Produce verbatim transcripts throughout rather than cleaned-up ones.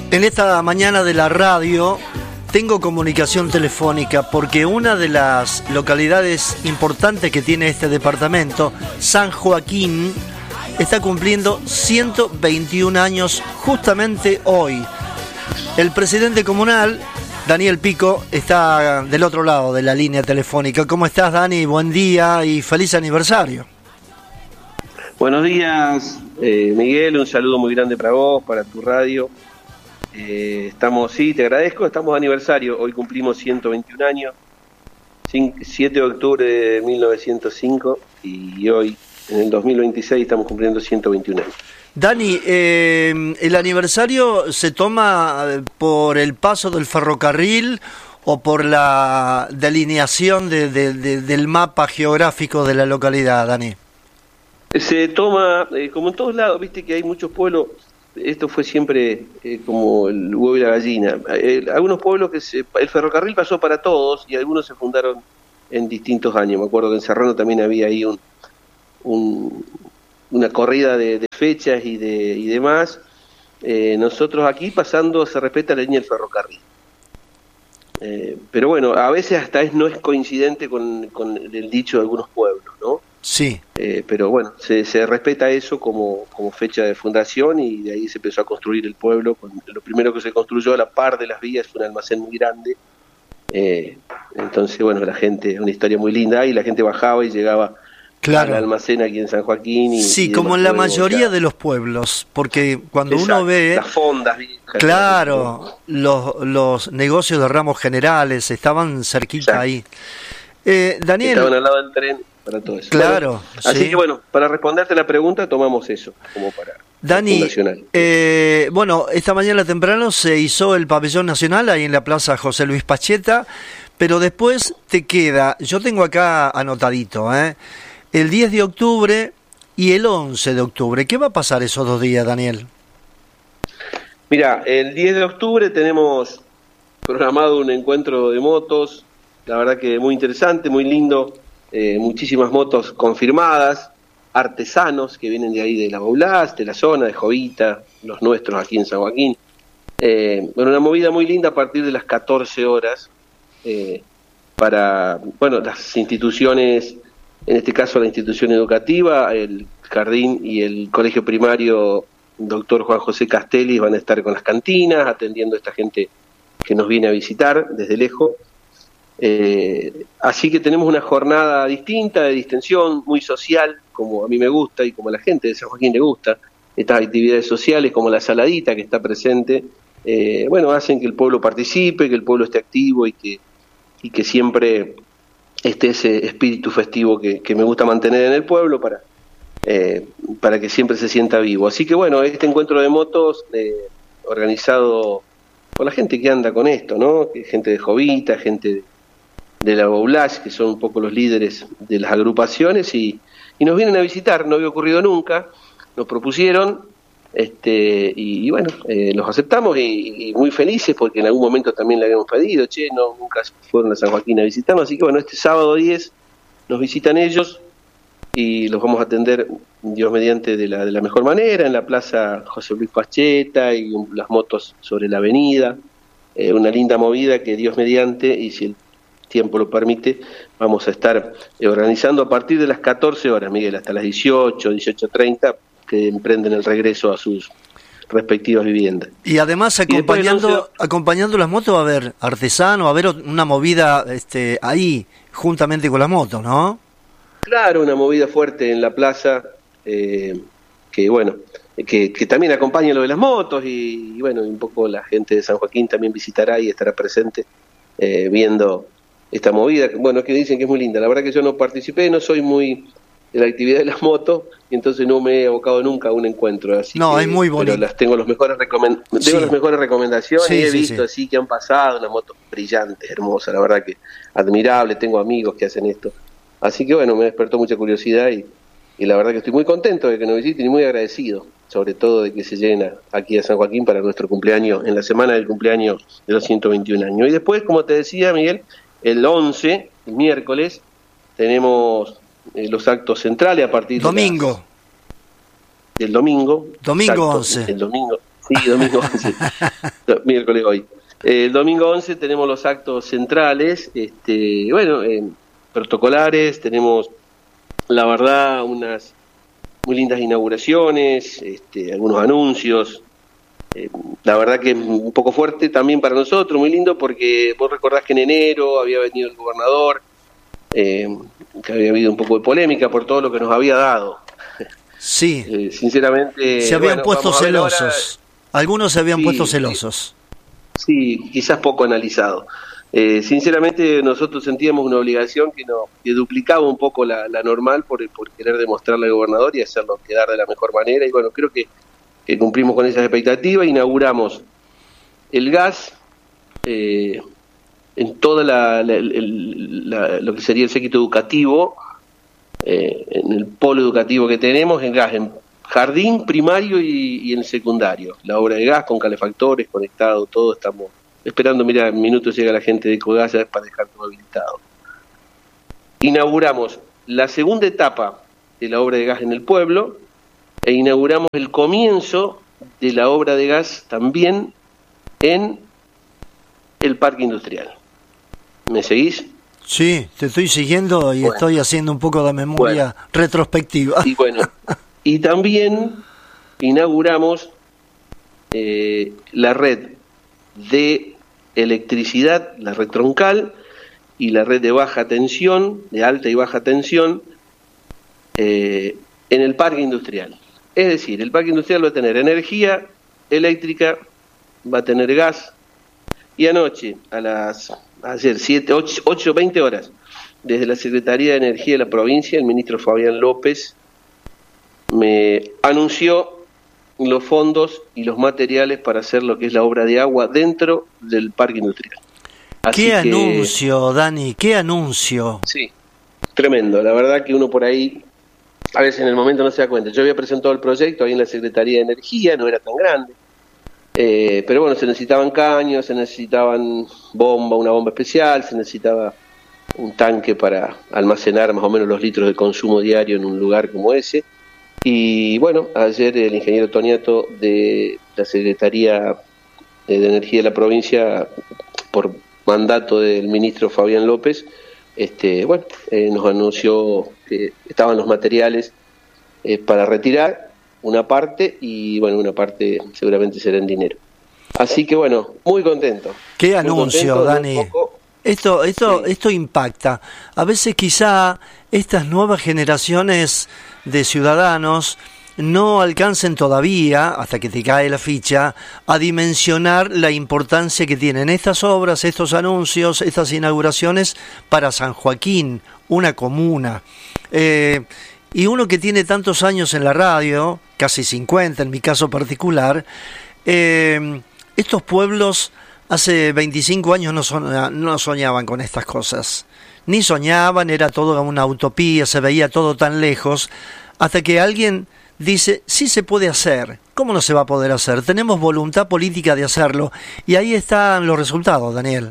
En esta mañana de la radio tengo comunicación telefónica porque una de las localidades importantes que tiene este departamento, San Joaquín, está cumpliendo ciento veintiún años justamente hoy. El presidente comunal, Daniel Pico, está del otro lado de la línea telefónica. ¿Cómo estás, Dani? Buen día y feliz aniversario. Buenos días, eh, Miguel, un saludo muy grande para vos, para tu radio. Eh, estamos, sí, te agradezco, estamos de aniversario, hoy cumplimos ciento veintiún años, siete de octubre de mil novecientos cinco y hoy, en el dos mil veintiséis, estamos cumpliendo ciento veintiún años. Dani, eh, ¿el aniversario se toma por el paso del ferrocarril o por la delineación de, de, de, del mapa geográfico de la localidad, Dani? Se toma, eh, como en todos lados, viste que hay muchos pueblos. Esto fue siempre eh, como el huevo y la gallina. Eh, algunos pueblos que se, el ferrocarril pasó para todos y algunos se fundaron en distintos años. Me acuerdo que en Serrano también había ahí un, un, una corrida de, de fechas y de y demás. Eh, nosotros aquí pasando se respeta la línea del ferrocarril. Eh, pero bueno, a veces hasta es, no es coincidente con, con el dicho de algunos pueblos, ¿no? Sí. Eh, pero bueno, se, se respeta eso como, como fecha de fundación y de ahí se empezó a construir el pueblo. Con, lo primero que se construyó a la par de las vías fue un almacén muy grande. Eh, entonces, bueno, la gente, una historia muy linda, y la gente bajaba y llegaba claro. al almacén aquí en San Joaquín. Y, sí, y como en la mayoría ya. de los pueblos, porque cuando Exacto, uno ve... las fondas viejas. Claro, los, los negocios de ramos generales estaban cerquita Exacto. ahí. Eh, Daniel... Estaban al lado del tren. Para todo eso. Claro. Bueno, así sí. que bueno, para responderte la pregunta tomamos eso como para Dani, eh, bueno, esta mañana temprano se hizo el pabellón nacional ahí en la plaza José Luis Pacheta, pero después te queda, yo tengo acá anotadito, ¿eh? el diez de octubre y el once de octubre. ¿Qué va a pasar esos dos días, Daniel? Mira, el diez de octubre tenemos programado un encuentro de motos, la verdad que muy interesante, muy lindo. Eh, muchísimas motos confirmadas, artesanos que vienen de ahí de la Boulás, de la zona, de Jovita, los nuestros aquí en San Joaquín. Eh, bueno, una movida muy linda a partir de las catorce horas eh, para, bueno, las instituciones, en este caso la institución educativa, el jardín y el colegio primario doctor Juan José Castelli van a estar con las cantinas, atendiendo a esta gente que nos viene a visitar desde lejos. Eh, así que tenemos una jornada distinta, de distensión, muy social, como a mí me gusta y como a la gente de San Joaquín le gusta. Estas actividades sociales como la saladita que está presente, eh, bueno, hacen que el pueblo participe, que el pueblo esté activo y que, y que siempre esté ese espíritu festivo que, que me gusta mantener en el pueblo para, eh, para que siempre se sienta vivo. Así que bueno, este encuentro de motos eh, organizado por la gente que anda con esto, ¿no? Gente de Jovita, gente de de la Boulás, que son un poco los líderes de las agrupaciones, y, y nos vienen a visitar, no había ocurrido nunca, nos propusieron, este y, y bueno, eh, los aceptamos y, y muy felices, porque en algún momento también le habíamos pedido, che, no, nunca fueron a San Joaquín a visitarnos, así que bueno, este sábado diez nos visitan ellos, y los vamos a atender, Dios mediante, de la, de la mejor manera, en la plaza José Luis Pacheta, y las motos sobre la avenida, eh, una linda movida que Dios mediante, y si el tiempo lo permite, vamos a estar organizando a partir de las catorce horas, Miguel, hasta las dieciocho, dieciocho treinta, que emprenden el regreso a sus respectivas viviendas. Y además, acompañando once... acompañando las motos, va a haber artesanos, va a haber una movida este, ahí, juntamente con las motos, ¿no? Claro, una movida fuerte en la plaza, eh, que bueno, que, que también acompaña lo de las motos, y, y bueno, un poco la gente de San Joaquín también visitará y estará presente, eh, viendo esta movida, bueno, que dicen que es muy linda. La verdad que yo no participé, no soy muy de la actividad de las motos, y entonces no me he abocado nunca a un encuentro. Así no, que, es muy bonito. Pero las tengo, los mejores recomend- sí. tengo las mejores recomendaciones, sí, y he sí, visto sí. así que han pasado, unas motos brillantes, hermosas, la verdad que admirable, tengo amigos que hacen esto. Así que bueno, me despertó mucha curiosidad, y, y la verdad que estoy muy contento de que nos visiten y muy agradecido, sobre todo de que se lleguen a, aquí a San Joaquín para nuestro cumpleaños, en la semana del cumpleaños de los ciento veintiún años. Y después, como te decía, Miguel, el once, el miércoles, tenemos eh, los actos centrales a partir domingo. de las, del domingo. Domingo exacto, once. El domingo, Sí, domingo once, miércoles hoy. Eh, el domingo once tenemos los actos centrales, este, bueno, eh, protocolares, tenemos, la verdad, unas muy lindas inauguraciones, este, algunos anuncios. Eh, la verdad que es un poco fuerte también para nosotros, muy lindo, porque vos recordás que en enero había venido el gobernador, eh, que había habido un poco de polémica por todo lo que nos había dado. Sí. Eh, sinceramente... Se habían bueno, puesto celosos. Ahora... Algunos se habían sí, puesto celosos. Sí, quizás poco analizado. Eh, sinceramente nosotros sentíamos una obligación que, no, que duplicaba un poco la, la normal por, por querer demostrarle al gobernador y hacerlo quedar de la mejor manera. Y bueno, creo que, que cumplimos con esas expectativas. Inauguramos el gas eh, en toda la, la, el, la, lo que sería el séquito educativo, eh, en el polo educativo que tenemos, el gas en jardín, primario y, y en el secundario. La obra de gas con calefactores, conectado, todo. Estamos esperando, mira, en minutos llega la gente de Ecogas ya para dejar todo habilitado. Inauguramos la segunda etapa de la obra de gas en el pueblo e inauguramos el comienzo de la obra de gas también en el parque industrial. ¿Me seguís? Sí, te estoy siguiendo y bueno, estoy haciendo un poco de memoria bueno, retrospectiva. Y bueno, y también inauguramos eh, la red de electricidad, la red troncal y la red de baja tensión, de alta y baja tensión, eh, en el parque industrial. Es decir, el parque industrial va a tener energía eléctrica, va a tener gas, y anoche a las a ser siete, ocho, veinte horas, desde la Secretaría de Energía de la provincia, el ministro Fabián López me anunció los fondos y los materiales para hacer lo que es la obra de agua dentro del parque industrial. Así ¿Qué que, anuncio, Dani? ¿Qué anuncio? Sí, tremendo. La verdad que uno por ahí, a veces en el momento no se da cuenta. Yo había presentado el proyecto ahí en la Secretaría de Energía, no era tan grande. Eh, pero bueno, se necesitaban caños, se necesitaban bomba, una bomba especial, se necesitaba un tanque para almacenar más o menos los litros de consumo diario en un lugar como ese. Y bueno, ayer el ingeniero Toniato de la Secretaría de Energía de la provincia, por mandato del ministro Fabián López, este, bueno, eh, nos anunció que estaban los materiales eh, para retirar una parte y bueno, una parte seguramente será en dinero. Así que bueno, muy contento. Qué anuncio, contento, Dani. Poco... Esto, esto, sí. esto impacta. A veces quizá estas nuevas generaciones de ciudadanos no alcancen todavía, hasta que te cae la ficha, a dimensionar la importancia que tienen estas obras, estos anuncios, estas inauguraciones para San Joaquín, una comuna. Eh, y uno que tiene tantos años en la radio, casi cincuenta en mi caso particular, eh, estos pueblos hace veinticinco años no, son, no soñaban con estas cosas. Ni soñaban, era todo una utopía, se veía todo tan lejos, hasta que alguien dice, sí se puede hacer. ¿Cómo no se va a poder hacer? Tenemos voluntad política de hacerlo. Y ahí están los resultados, Daniel.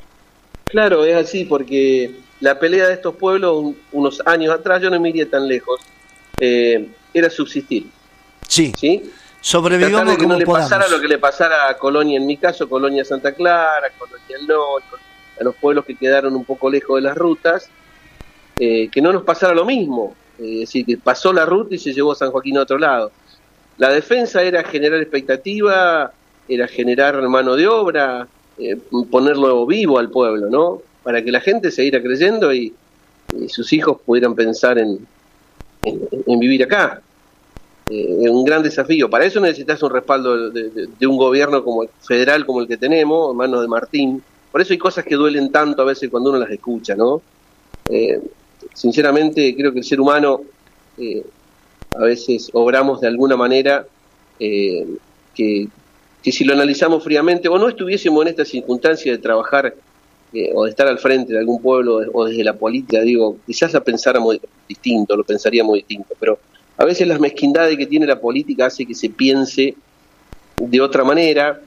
Claro, es así, porque la pelea de estos pueblos, un, unos años atrás, yo no me iría tan lejos, eh, era subsistir. Sí, ¿sí? Sobrevivamos Tratar de que como no le podamos. pasara lo que le pasara a Colonia, en mi caso, Colonia Santa Clara, Colonia El Norte, a los pueblos que quedaron un poco lejos de las rutas, eh, que no nos pasara lo mismo. Es decir, que pasó la ruta y se llevó a San Joaquín a otro lado. La defensa era generar expectativa, era generar mano de obra, eh, ponerlo vivo al pueblo, ¿no? Para que la gente siguiera creyendo y, y sus hijos pudieran pensar en, en, en vivir acá. Eh, es un gran desafío. Para eso necesitas un respaldo de, de, de un gobierno como el federal, como el que tenemos, en manos de Martín. Por eso hay cosas que duelen tanto a veces cuando uno las escucha, ¿no? Eh, Sinceramente creo que el ser humano eh, a veces obramos de alguna manera eh, que, que si lo analizamos fríamente o no estuviésemos en esta circunstancia de trabajar eh, o de estar al frente de algún pueblo o desde la política, digo, quizás la pensáramos distinto, lo pensaríamos distinto, pero a veces las mezquindades que tiene la política hace que se piense de otra manera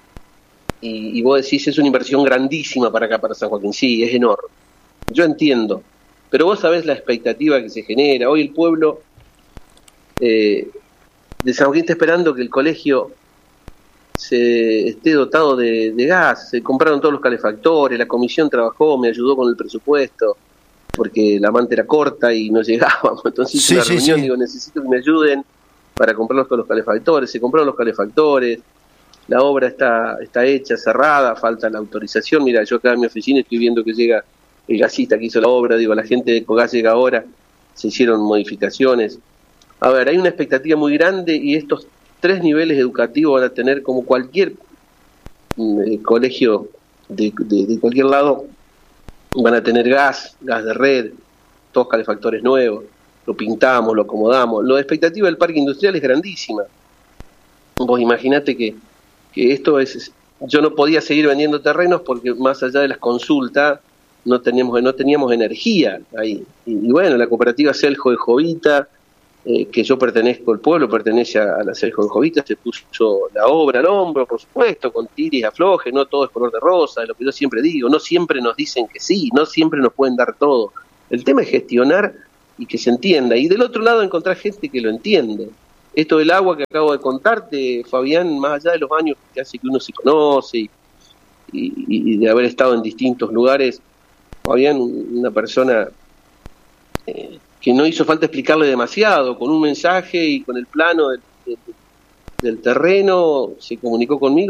y, y vos decís, es una inversión grandísima para acá, para San Joaquín. Sí, es enorme, yo entiendo. Pero vos sabés la expectativa que se genera. Hoy el pueblo eh, de San Joaquín está esperando que el colegio se esté dotado de, de gas. Se compraron todos los calefactores, la comisión trabajó, me ayudó con el presupuesto, porque la manta era corta y no llegábamos. Entonces hice Sí, una sí, reunión, sí. digo, necesito que me ayuden para comprarnos todos los calefactores. Se compraron los calefactores, la obra está, está hecha, cerrada, falta la autorización. Mira, yo acá en mi oficina estoy viendo que llega el gasista que hizo la obra, digo, la gente de Ecogás llega ahora, se hicieron modificaciones. A ver, hay una expectativa muy grande y estos tres niveles educativos van a tener, como cualquier eh, colegio de, de, de cualquier lado, van a tener gas, gas de red, todos calefactores nuevos, lo pintamos, lo acomodamos. La expectativa del parque industrial es grandísima. Vos imaginate que, que esto es... Yo no podía seguir vendiendo terrenos porque más allá de las consultas no teníamos, no teníamos energía ahí. Y, y bueno, la cooperativa Seljo de Jovita, eh, que yo pertenezco, el pueblo pertenece a, a la Seljo de Jovita, se puso la obra al hombro, por supuesto, con tiris y aflojes, no todo es color de rosa, es lo que yo siempre digo, no siempre nos dicen que sí, no siempre nos pueden dar todo. El tema es gestionar y que se entienda. Y del otro lado encontrar gente que lo entiende. Esto del agua que acabo de contarte, Fabián, más allá de los años que hace que uno se conoce y, y, y de haber estado en distintos lugares, Fabián, una persona eh, que no hizo falta explicarle demasiado, con un mensaje y con el plano del, del, del terreno, se comunicó conmigo.